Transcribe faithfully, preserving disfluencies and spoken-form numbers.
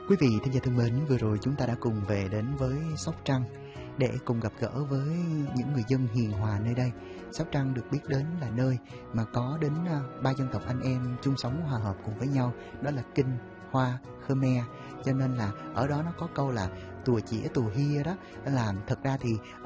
Quý vị thính giả thân mến, vừa rồi chúng ta đã cùng về đến với Sóc Trăng để cùng gặp gỡ với những người dân hiền hòa nơi đây. Sóc Trăng được biết đến là nơi mà có đến ba dân tộc anh em chung sống hòa hợp cùng với nhau, đó là Kinh, Hoa, Khmer. Cho nên là ở đó nó có câu là tùa chĩa tùa hia đó, là thật ra thì